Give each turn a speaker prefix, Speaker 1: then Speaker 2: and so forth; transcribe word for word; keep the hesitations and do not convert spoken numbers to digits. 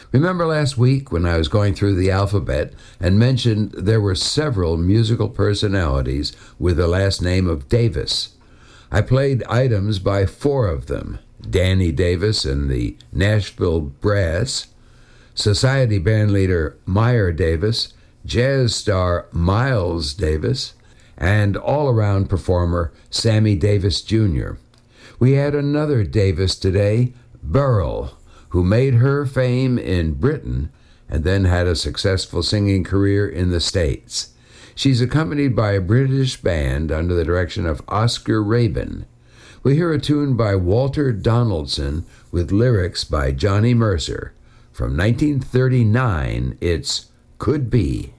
Speaker 1: Remember last week when I was going through the alphabet and mentioned there were several musical personalities with the last name of Davis? I played items by four of them: Danny Davis and the Nashville Brass, society bandleader Meyer Davis, jazz star Miles Davis, and all-around performer Sammy Davis Junior We had another Davis today, Burrell, who made her fame in Britain and then had a successful singing career in the States. She's accompanied by a British band under the direction of Oscar Rabin. We hear a tune by Walter Donaldson with lyrics by Johnny Mercer. From nineteen thirty-nine, it's Could Be.